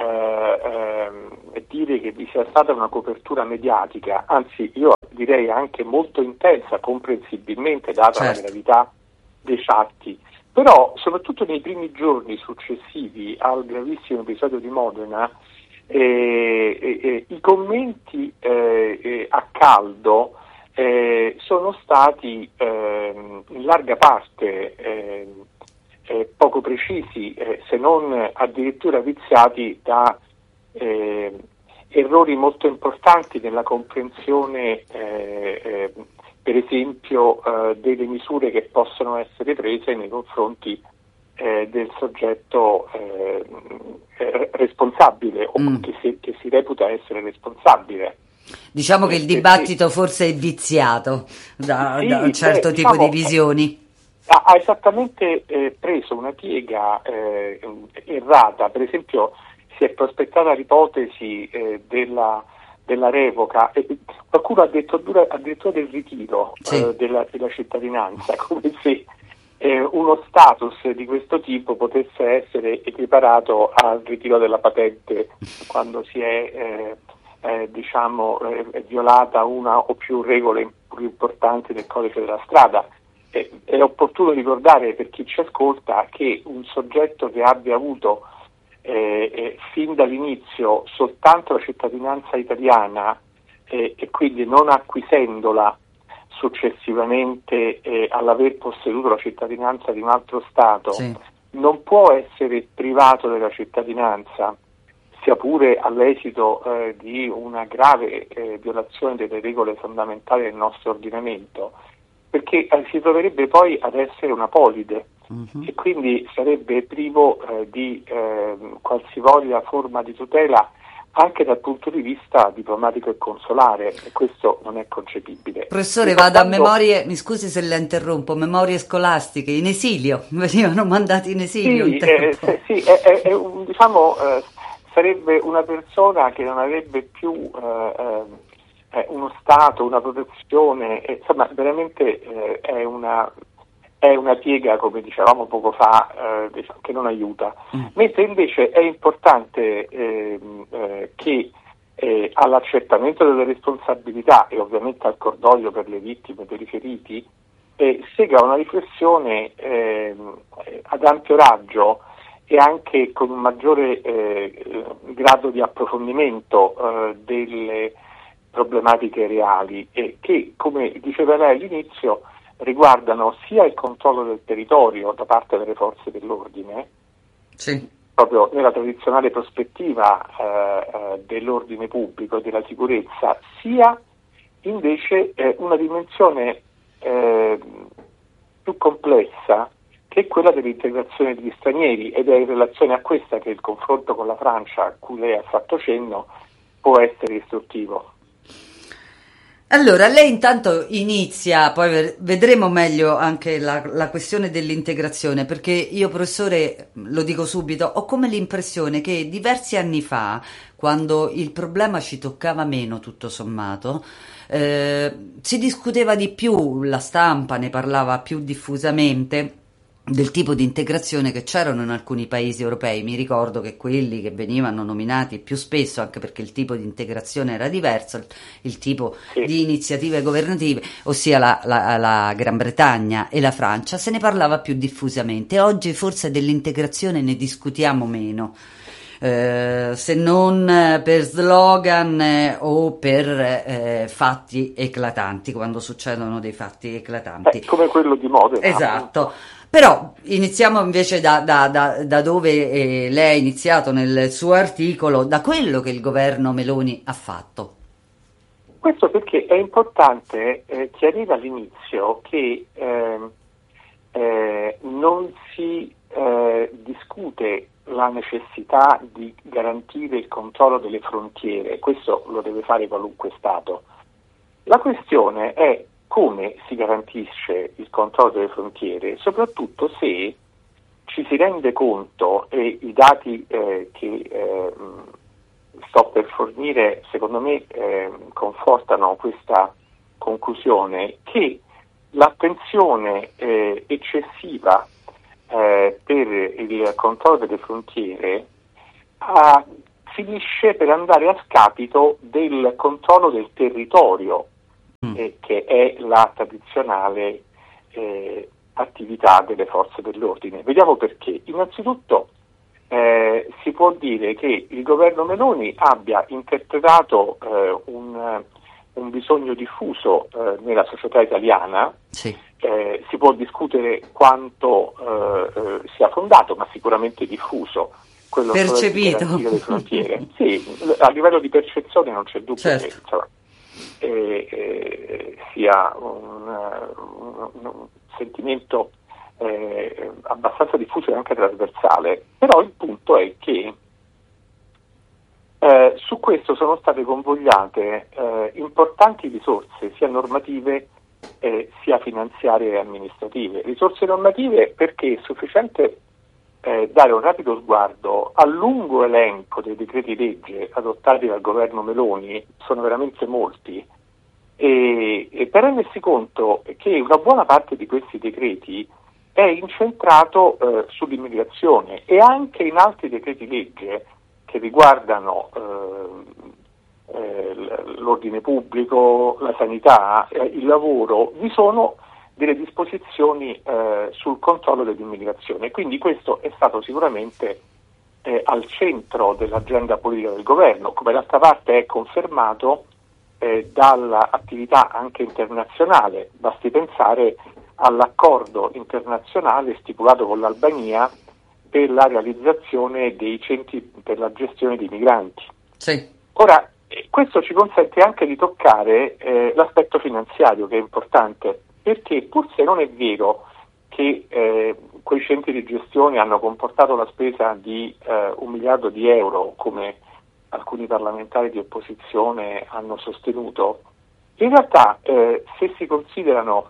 eh, dire che vi sia stata una copertura mediatica, anzi io direi anche molto intensa, comprensibilmente data certo. la gravità dei fatti, però soprattutto nei primi giorni successivi al gravissimo episodio di Modena eh, eh, eh, i commenti eh, eh, a caldo Eh, sono stati eh, in larga parte eh, eh, poco precisi, eh, se non addirittura viziati da eh, errori molto importanti nella comprensione, eh, eh, per esempio, eh, delle misure che possono essere prese nei confronti eh, del soggetto eh, eh, responsabile o mm. che, si, che si reputa essere responsabile. Diciamo che il dibattito forse è viziato da, sì, da un certo beh, tipo diciamo, di visioni. Ha, ha esattamente eh, preso una piega eh, errata. Per esempio si è prospettata l'ipotesi eh, della, della revoca, e qualcuno ha detto addirittura del ritiro sì. eh, della, della cittadinanza, come se eh, uno status di questo tipo potesse essere equiparato al ritiro della patente quando si è eh, Eh, diciamo eh, violata una o più regole più importanti del codice della strada. Eh, è opportuno ricordare per chi ci ascolta che un soggetto che abbia avuto eh, eh, fin dall'inizio soltanto la cittadinanza italiana eh, e quindi non acquisendola successivamente eh, all'aver posseduto la cittadinanza di un altro Stato sì. non può essere privato della cittadinanza, sia pure all'esito eh, di una grave eh, violazione delle regole fondamentali del nostro ordinamento, perché eh, si troverebbe poi ad essere una polide uh-huh. e quindi sarebbe privo eh, di eh, qualsivoglia forma di tutela anche dal punto di vista diplomatico e consolare, e questo non è concepibile. Professore, vado a memorie, mi scusi se la interrompo, memorie scolastiche, in esilio, venivano mandati in esilio sì, un tempo. Eh, sì, è, è, è un, diciamo... Eh, sarebbe una persona che non avrebbe più eh, eh, uno stato, una protezione, eh, insomma veramente eh, è una è una piega, come dicevamo poco fa, eh, che non aiuta. Mm. Mentre invece è importante eh, eh, che eh, all'accertamento delle responsabilità e ovviamente al cordoglio per le vittime, per i feriti, eh, segua una riflessione eh, ad ampio raggio e anche con un maggiore eh, grado di approfondimento eh, delle problematiche reali e che, come diceva lei all'inizio, riguardano sia il controllo del territorio da parte delle forze dell'ordine, sì. proprio nella tradizionale prospettiva eh, eh, dell'ordine pubblico e della sicurezza, sia invece eh, una dimensione eh, più complessa, che è quella dell'integrazione degli stranieri, ed è in relazione a questa che il confronto con la Francia, a cui lei ha fatto cenno, può essere istruttivo. Allora, lei intanto inizia, poi vedremo meglio anche la, la questione dell'integrazione, perché io, professore, lo dico subito, ho come l'impressione che diversi anni fa, quando il problema ci toccava meno tutto sommato, eh, si discuteva di più, la stampa ne parlava più diffusamente, del tipo di integrazione che c'erano in alcuni paesi europei. Mi ricordo che quelli che venivano nominati più spesso, anche perché il tipo di integrazione era diverso, il, il tipo sì. di iniziative governative, ossia la, la, la Gran Bretagna e la Francia, se ne parlava più diffusamente. Oggi forse dell'integrazione ne discutiamo meno, eh, se non per slogan eh, o per eh, fatti eclatanti, quando succedono dei fatti eclatanti. Eh, come quello di Modena. Esatto. Appunto. Però iniziamo invece da, da, da, da dove eh, lei ha iniziato nel suo articolo, da quello che il governo Meloni ha fatto. Questo perché è importante eh, chiarire all'inizio che eh, eh, non si eh, discute la necessità di garantire il controllo delle frontiere, questo lo deve fare qualunque Stato. La questione è come si garantisce il controllo delle frontiere, soprattutto se ci si rende conto, e i dati eh, che eh, sto per fornire secondo me eh, confortano questa conclusione, che l'attenzione eh, eccessiva eh, per il controllo delle frontiere ah, finisce per andare a scapito del controllo del territorio, eh, che è la tradizionale eh, attività delle forze dell'ordine. Vediamo perché. Innanzitutto eh, si può dire che il governo Meloni abbia interpretato eh, un, un bisogno diffuso eh, nella società italiana. Sì. Eh, si può discutere quanto eh, eh, sia fondato, ma sicuramente diffuso, quello percepito di garantire le frontiere. Sì, a livello di percezione non c'è dubbio, certo, che insomma, eh, eh, sia un, un, un sentimento eh, abbastanza diffuso e anche trasversale. Però il punto è che eh, su questo sono state convogliate eh, importanti risorse, sia normative eh, sia finanziarie e amministrative. Risorse normative perché è sufficiente eh, dare un rapido sguardo al lungo elenco dei decreti legge adottati dal governo Meloni, sono veramente molti, e, e per rendersi conto che una buona parte di questi decreti è incentrato eh, sull'immigrazione, e anche in altri decreti legge che riguardano eh, eh, l'ordine pubblico, la sanità, eh, il lavoro, vi sono delle disposizioni eh, sul controllo dell'immigrazione. Quindi questo è stato sicuramente eh, al centro dell'agenda politica del governo, come d'altra parte è confermato eh, dall'attività anche internazionale. Basti pensare all'accordo internazionale stipulato con l'Albania per la realizzazione dei centri per la gestione dei migranti. Sì. Ora, eh, questo ci consente anche di toccare eh, l'aspetto finanziario, che è importante, perché pur se non è vero che eh, quei centri di gestione hanno comportato la spesa di eh, un miliardo di euro, come alcuni parlamentari di opposizione hanno sostenuto, in realtà eh, se si considerano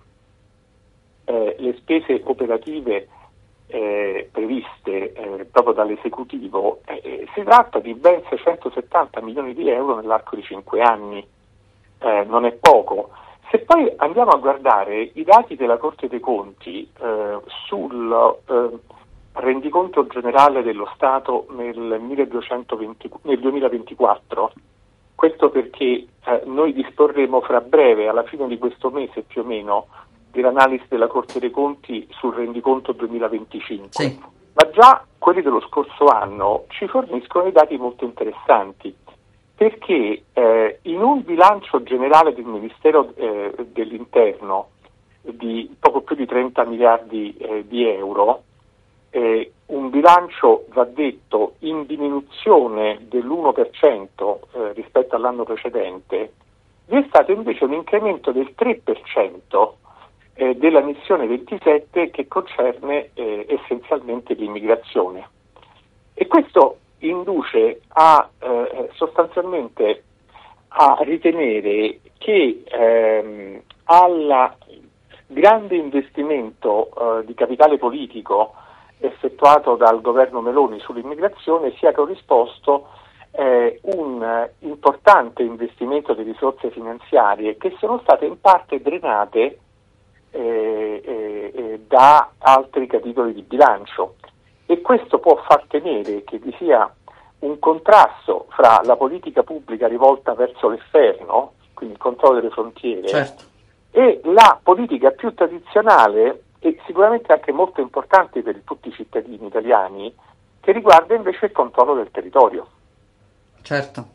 eh, le spese operative eh, previste eh, proprio dall'esecutivo, eh, si tratta di ben seicentosettanta milioni di euro nell'arco di cinque anni, eh, non è poco. Se poi andiamo a guardare i dati della Corte dei Conti eh, sul eh, rendiconto generale dello Stato nel, milleduecentoventi, nel duemilaventiquattro, questo perché eh, noi disporremo fra breve, alla fine di questo mese più o meno, dell'analisi della Corte dei Conti sul rendiconto duemilaventicinque, sì, ma già quelli dello scorso anno ci forniscono dei dati molto interessanti, perché eh, in un bilancio generale del Ministero eh, dell'Interno di poco più di trenta miliardi eh, di euro, eh, un bilancio, va detto, in diminuzione dell'uno per cento eh, rispetto all'anno precedente, vi è stato invece un incremento del tre per cento eh, della missione ventisette, che concerne eh, essenzialmente l'immigrazione. E questo induce a eh, sostanzialmente a ritenere che ehm, al grande investimento eh, di capitale politico effettuato dal governo Meloni sull'immigrazione sia corrisposto eh, un importante investimento di risorse finanziarie che sono state in parte drenate eh, eh, da altri capitoli di bilancio. E questo può far temere che vi sia un contrasto fra la politica pubblica rivolta verso l'esterno, quindi il controllo delle frontiere, certo, e la politica più tradizionale e sicuramente anche molto importante per tutti i cittadini italiani, che riguarda invece il controllo del territorio. Certo.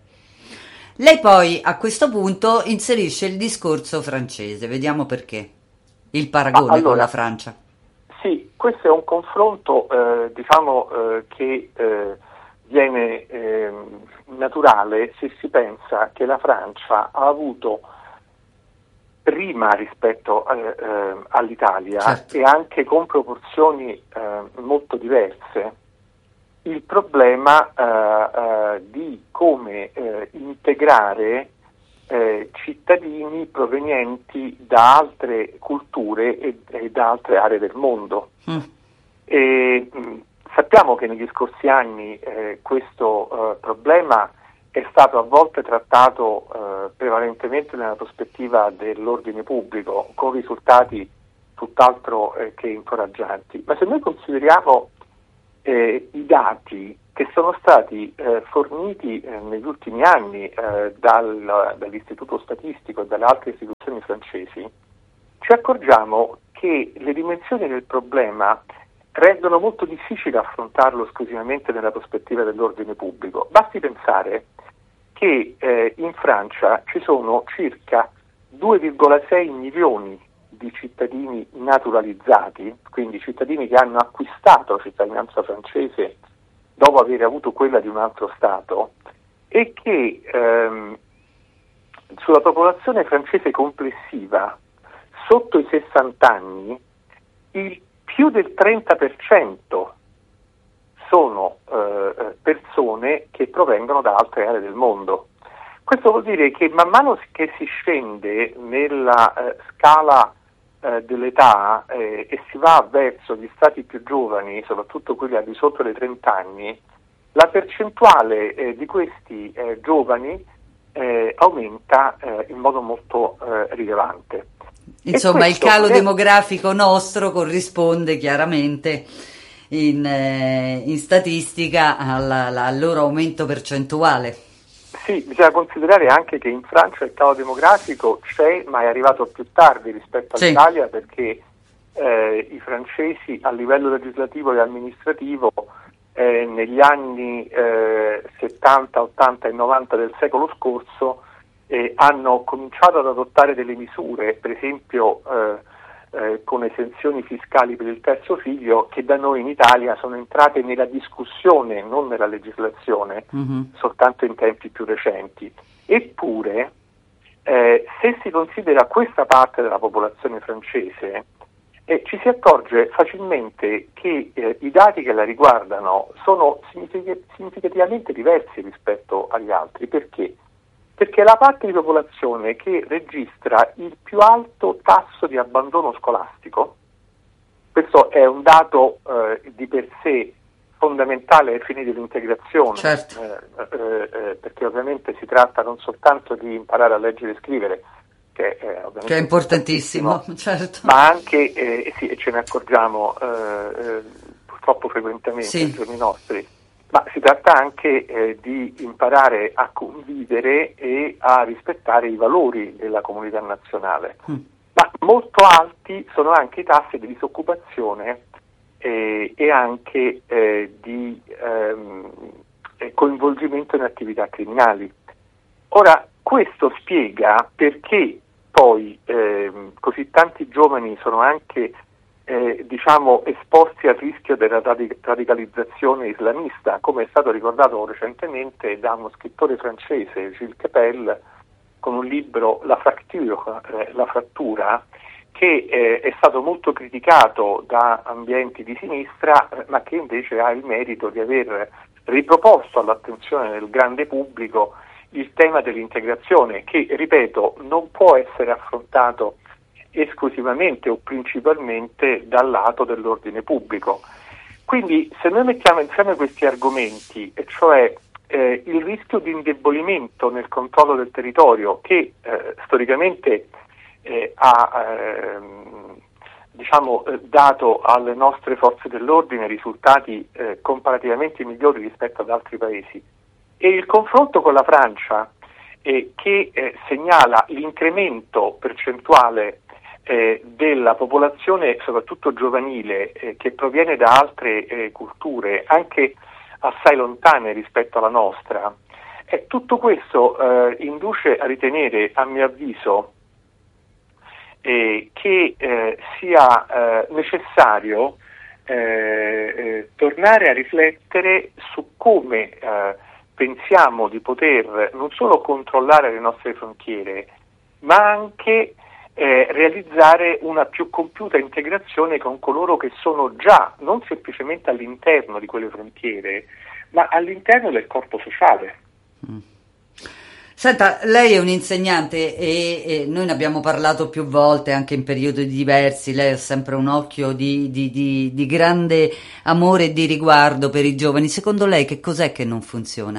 Lei poi a questo punto inserisce il discorso francese, vediamo perché, il paragone allora, con la Francia. Sì, questo è un confronto eh, diciamo eh, che eh, viene eh, naturale se si pensa che la Francia ha avuto prima rispetto eh, eh, all'Italia, certo, e anche con proporzioni eh, molto diverse, il problema eh, eh, di come eh, integrare eh, cittadini provenienti da altre culture e, e da altre aree del mondo. mm. E, mh, sappiamo che negli scorsi anni eh, questo eh, problema è stato a volte trattato eh, prevalentemente nella prospettiva dell'ordine pubblico, con risultati tutt'altro eh, che incoraggianti. Ma se noi consideriamo eh, i dati che sono stati eh, forniti eh, negli ultimi anni eh, dal, dall'Istituto Statistico e dalle altre istituzioni francesi, ci accorgiamo che le dimensioni del problema rendono molto difficile affrontarlo esclusivamente nella prospettiva dell'ordine pubblico. Basti pensare che eh, in Francia ci sono circa due virgola sei milioni di cittadini naturalizzati, quindi cittadini che hanno acquistato la cittadinanza francese dopo aver avuto quella di un altro Stato, e che ehm, sulla popolazione francese complessiva sotto i sessanta anni il più del trenta per cento sono eh, persone che provengono da altre aree del mondo. Questo vuol dire che man mano che si scende nella eh, scala eh, dell'età eh, e si va verso gli stati più giovani, soprattutto quelli al di sotto dei trenta anni, la percentuale eh, di questi eh, giovani eh, aumenta eh, in modo molto eh, rilevante. Insomma, il questo calo è... demografico nostro corrisponde chiaramente in, eh, in statistica alla, alla, al loro aumento percentuale. Sì, bisogna considerare anche che in Francia il calo demografico c'è, ma è arrivato più tardi rispetto Sì. all'Italia, perché eh, i francesi a livello legislativo e amministrativo eh, negli anni eh, settanta, ottanta e novanta del secolo scorso eh, hanno cominciato ad adottare delle misure, per esempio eh, eh, con esenzioni fiscali per il terzo figlio, che da noi in Italia sono entrate nella discussione, non nella legislazione, Mm-hmm. soltanto in tempi più recenti. Eppure, eh, se si considera questa parte della popolazione francese, eh, ci si accorge facilmente che eh, i dati che la riguardano sono signific- significativamente diversi rispetto agli altri. Perché? Perché è la parte di popolazione che registra il più alto tasso di abbandono scolastico. Questo è un dato eh, di per sé fondamentale ai fini dell'integrazione, Certo. eh, eh, eh, perché ovviamente si tratta non soltanto di imparare a leggere e scrivere, che è, ovviamente Che è importantissimo, certo. ma anche, eh, sì, e ce ne accorgiamo eh, eh, purtroppo frequentemente Sì. nei giorni nostri, ma si tratta anche eh, di imparare a convivere e a rispettare i valori della comunità nazionale. Mm. Ma molto alti sono anche i tassi di disoccupazione eh, e anche eh, di ehm, coinvolgimento in attività criminali. Ora, questo spiega perché poi ehm, così tanti giovani sono anche eh, diciamo esposti al rischio della radic- radicalizzazione islamista, come è stato ricordato recentemente da uno scrittore francese, Gilles Kepel, con un libro La Fracture, eh, la frattura, che eh, è stato molto criticato da ambienti di sinistra, eh, ma che invece ha il merito di aver riproposto all'attenzione del grande pubblico il tema dell'integrazione, che, ripeto, non può essere affrontato esclusivamente o principalmente dal lato dell'ordine pubblico. Quindi, se noi mettiamo insieme questi argomenti, e cioè eh, il rischio di indebolimento nel controllo del territorio, che eh, storicamente eh, ha ehm, diciamo eh, dato alle nostre forze dell'ordine risultati eh, comparativamente migliori rispetto ad altri paesi, e il confronto con la Francia eh, che eh, segnala l'incremento percentuale eh, della popolazione, soprattutto giovanile, eh, che proviene da altre eh, culture, anche assai lontane rispetto alla nostra, eh, tutto questo eh, induce a ritenere, a mio avviso, eh, che eh, sia eh, necessario eh, eh, tornare a riflettere su come eh, pensiamo di poter non solo controllare le nostre frontiere, ma anche eh, realizzare una più compiuta integrazione con coloro che sono già non semplicemente all'interno di quelle frontiere, ma all'interno del corpo sociale. Mm. Senta, lei è un insegnante e, e noi ne abbiamo parlato più volte anche in periodi diversi. Lei ha sempre un occhio di, di, di, di grande amore e di riguardo per i giovani. Secondo lei che cos'è che non funziona?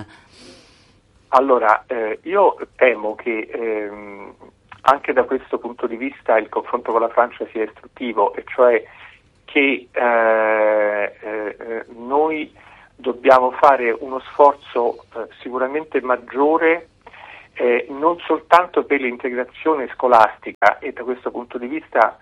Allora, eh, io temo che ehm, anche da questo punto di vista il confronto con la Francia sia istruttivo, e cioè che eh, eh, noi dobbiamo fare uno sforzo eh, sicuramente maggiore Eh, non soltanto per l'integrazione scolastica, e da questo punto di vista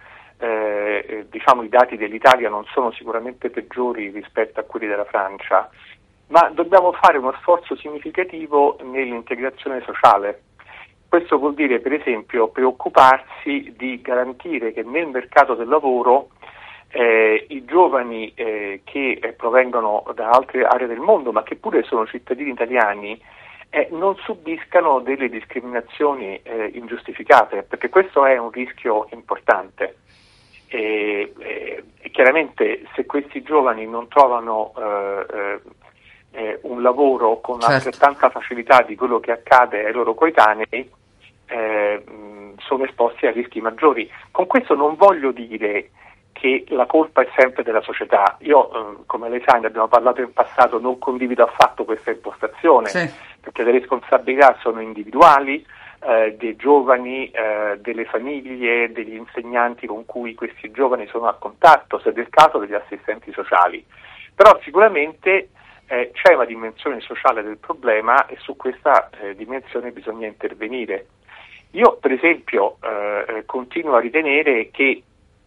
eh, diciamo i dati dell'Italia non sono sicuramente peggiori rispetto a quelli della Francia, ma dobbiamo fare uno sforzo significativo nell'integrazione sociale. Questo vuol dire, per esempio, preoccuparsi di garantire che nel mercato del lavoro eh, i giovani eh, che eh, provengono da altre aree del mondo, ma che pure sono cittadini italiani, Eh, non subiscano delle discriminazioni eh, ingiustificate, perché questo è un rischio importante. E, e, e chiaramente se questi giovani non trovano eh, eh, un lavoro con certo. altrettanta facilità di quello che accade ai loro coetanei, eh, mh, sono esposti a rischi maggiori. Con questo non voglio dire che la colpa è sempre della società. Io, eh, come lei sa, ne abbiamo parlato in passato, non condivido affatto questa impostazione, sì. perché le responsabilità sono individuali, eh, dei giovani, eh, delle famiglie, degli insegnanti con cui questi giovani sono a contatto, se del caso degli assistenti sociali. Però sicuramente eh, c'è una dimensione sociale del problema e su questa eh, dimensione bisogna intervenire. Io, per esempio, eh, continuo a ritenere che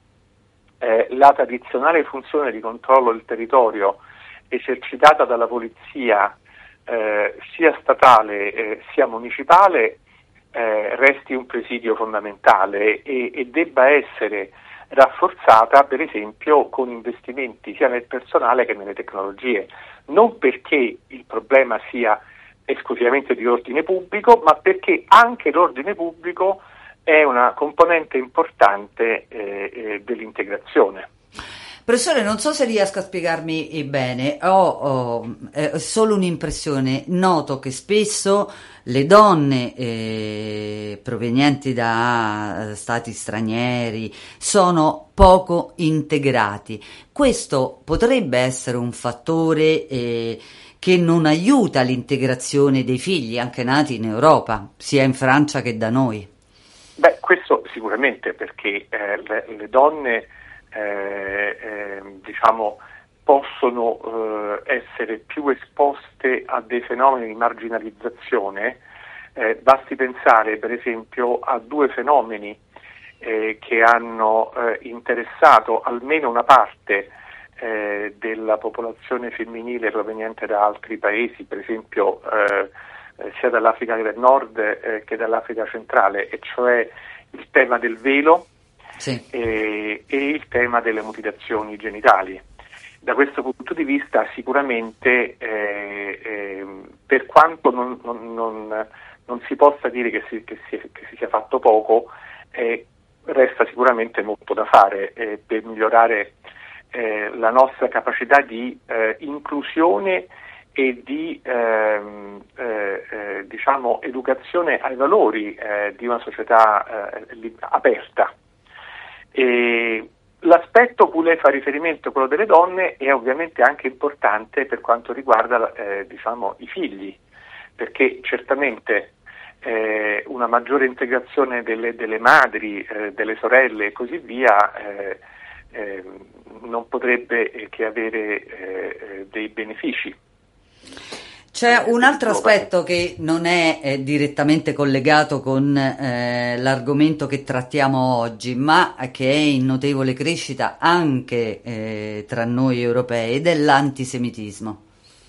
Eh, la tradizionale funzione di controllo del territorio esercitata dalla polizia eh, sia statale eh, sia municipale eh, resti un presidio fondamentale e, e debba essere rafforzata, per esempio con investimenti sia nel personale che nelle tecnologie, non perché il problema sia esclusivamente di ordine pubblico, ma perché anche l'ordine pubblico è una componente importante eh, eh, dell'integrazione. Professore, non so se riesco a spiegarmi bene, ho, ho eh, solo un'impressione, noto che spesso le donne eh, provenienti da stati stranieri sono poco integrati. Questo potrebbe essere un fattore eh, che non aiuta l'integrazione dei figli, anche nati in Europa, sia in Francia che da noi. Beh, questo sicuramente, perché eh, le, le donne eh, eh, diciamo possono eh, essere più esposte a dei fenomeni di marginalizzazione. Eh, basti pensare per esempio a due fenomeni eh, che hanno eh, interessato almeno una parte eh, della popolazione femminile proveniente da altri paesi, per esempio eh, sia dall'Africa del Nord eh, che dall'Africa centrale, e cioè il tema del velo sì. e, e il tema delle mutilazioni genitali. Da questo punto di vista sicuramente eh, eh, per quanto non, non, non, non si possa dire che si, che si, che si sia fatto poco, eh, resta sicuramente molto da fare eh, per migliorare eh, la nostra capacità di eh, inclusione e di ehm, eh, eh, diciamo educazione ai valori eh, di una società eh, li- aperta. E l'aspetto cui lei fa riferimento, quello delle donne, è ovviamente anche importante per quanto riguarda eh, diciamo i figli, perché certamente eh, una maggiore integrazione delle, delle madri, eh, delle sorelle e così via eh, eh, non potrebbe che avere eh, dei benefici. C'è un altro aspetto che non è eh, direttamente collegato con eh, l'argomento che trattiamo oggi, ma che è in notevole crescita anche eh, tra noi europei, ed è l'antisemitismo.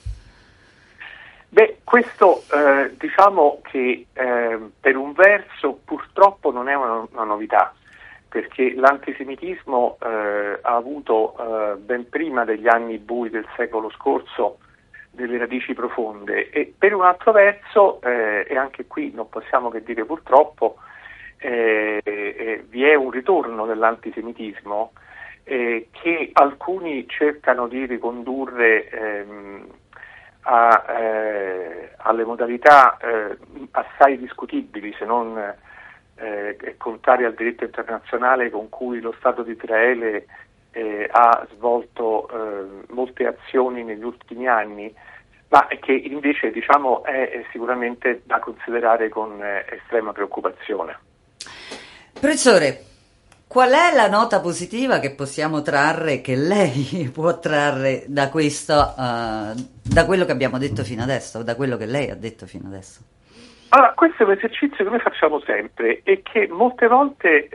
Beh, questo eh, diciamo che eh, per un verso purtroppo non è una, una novità, perché l'antisemitismo eh, ha avuto eh, ben prima degli anni bui del secolo scorso delle radici profonde, e per un altro verso, eh, e anche qui non possiamo che dire purtroppo, eh, eh, vi è un ritorno dell'antisemitismo eh, che alcuni cercano di ricondurre ehm, a, eh, alle modalità eh, assai discutibili, se non eh, contrarie al diritto internazionale, con cui lo Stato di Israele eh, ha svolto eh, molte azioni negli ultimi anni, ma che invece, diciamo, è, è sicuramente da considerare con eh, estrema preoccupazione. Professore, qual è la nota positiva che possiamo trarre, che lei può trarre da questo, uh, da quello che abbiamo detto fino adesso, da quello che lei ha detto fino adesso? Allora, questo è un esercizio che noi facciamo sempre e che molte volte